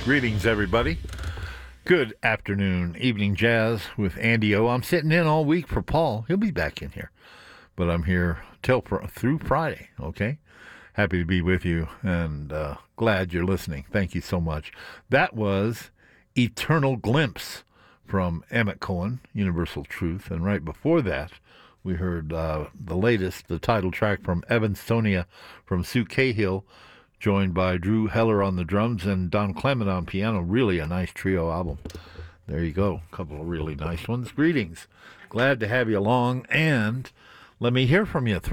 Greetings, everybody. Good afternoon, evening jazz with Andy O. I'm sitting in all week for Paul. He'll be back in here, but I'm here through Friday, okay? Happy to be with you, and glad you're listening. Thank you so much. That was Eternal Glimpse from Emmett Cohen, Universal Truth, and right before that, we heard the title track from Evanstonia from Sue Cahill, joined by Drew Heller on the drums and Don Clement on piano. Really a nice trio album. There you go. A couple of really nice ones. Greetings. Glad to have you along, and let me hear from you.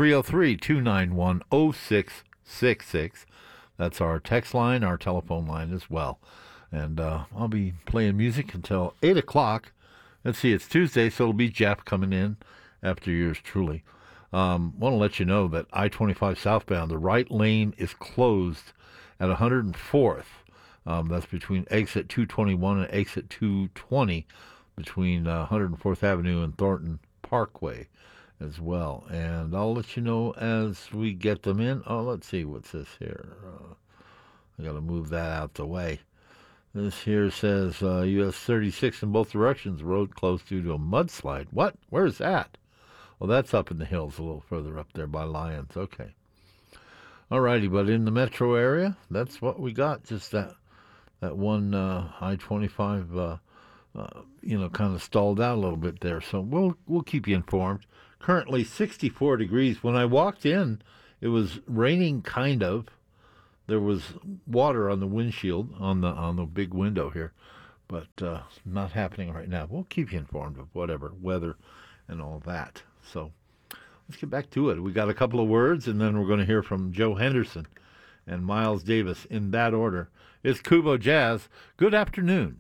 303-291-0666. That's our text line, our telephone line as well. And I'll be playing music until 8 o'clock. Let's see, it's Tuesday, so it'll be Jeff coming in after yours truly. Want to let you know that I-25 southbound, the right lane is closed at 104th. That's between exit 221 and exit 220, between 104th Avenue and Thornton Parkway as well. And I'll let you know as we get them in. Oh, let's see, what's this here? I got to move that out the way. This here says US 36 in both directions, road closed due to a mudslide. What? Where's that? Well, that's up in the hills a little further up there by Lyons. Okay. All righty, but in the metro area, that's what we got. Just that one I-25, kind of stalled out a little bit there. So we'll keep you informed. Currently 64 degrees. When I walked in, it was raining kind of. There was water on the windshield on the big window here, but not happening right now. We'll keep you informed of whatever weather and all that. So let's get back to it. We got a couple of words, and then we're going to hear from Joe Henderson and Miles Davis in that order. It's Kuvo Jazz. Good afternoon.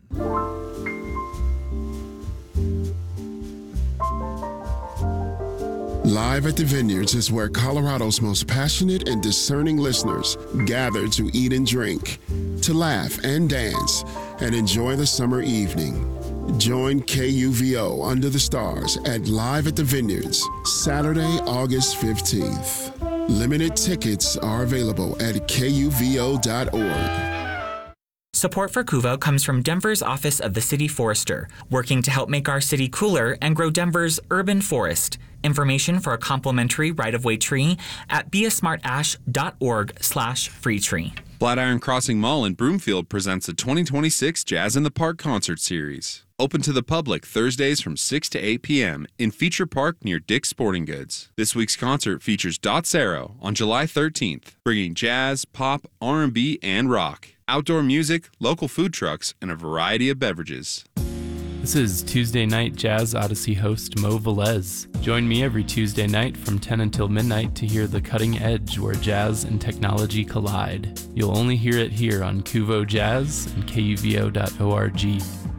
Live at the Vineyards is where Colorado's most passionate and discerning listeners gather to eat and drink, to laugh and dance, and enjoy the summer evening. Join KUVO Under the Stars at Live at the Vineyards, Saturday, August 15th. Limited tickets are available at KUVO.org. Support for Kuvo comes from Denver's Office of the City Forester, working to help make our city cooler and grow Denver's urban forest. Information for a complimentary right-of-way tree at beasmartash.org/freetree. Flatiron Crossing Mall in Broomfield presents the 2026 Jazz in the Park Concert Series. Open to the public Thursdays from 6 to 8 p.m. in Feature Park near Dick's Sporting Goods. This week's concert features Dot Sero on July 13th, bringing jazz, pop, R&B, and rock. Outdoor music, local food trucks, and a variety of beverages. This is Tuesday Night Jazz Odyssey host Mo Velez. Join me every Tuesday night from 10 until midnight to hear the cutting edge where jazz and technology collide. You'll only hear it here on Kuvo Jazz and KUVO.org.